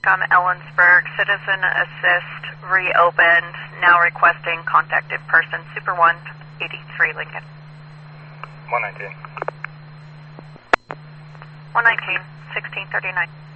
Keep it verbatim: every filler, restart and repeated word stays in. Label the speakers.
Speaker 1: on Ellensburg. Citizen Assist reopened. Now requesting contacted person. Super one eighty-three Lincoln.
Speaker 2: one nineteen.
Speaker 1: one nineteen, sixteen thirty-nine.